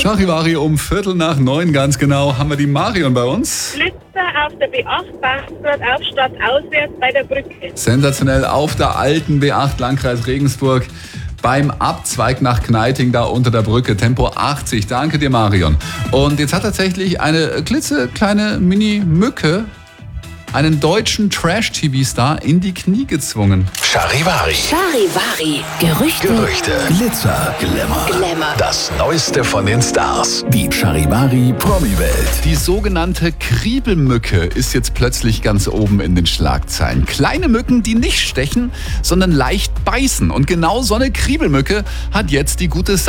Charivari um 8:15 ganz genau haben wir die Marion bei uns. Blitzer auf der B8, Bachfurt auf statt auswärts bei der Brücke. Sensationell auf der alten B8 Landkreis Regensburg beim Abzweig nach Kneiting da unter der Brücke. Tempo 80. Danke dir, Marion. Und jetzt hat tatsächlich eine klitzekleine Mini-Mücke einen deutschen Trash-TV-Star in die Knie gezwungen. Charivari. Charivari. Gerüchte. Glitzer, Glamour. Das Neueste von den Stars. Die Charivari Promi-Welt. Die sogenannte Kriebelmücke ist jetzt plötzlich ganz oben in den Schlagzeilen. Kleine Mücken, die nicht stechen, sondern leicht beißen. Und genau so eine Kriebelmücke hat jetzt die gute